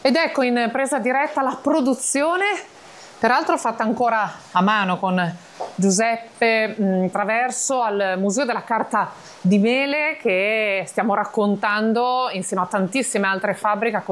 Ed ecco in presa diretta la produzione, peraltro fatta ancora a mano con Giuseppe Traverso al Museo della Carta di Mele, che stiamo raccontando insieme a tantissime altre fabbriche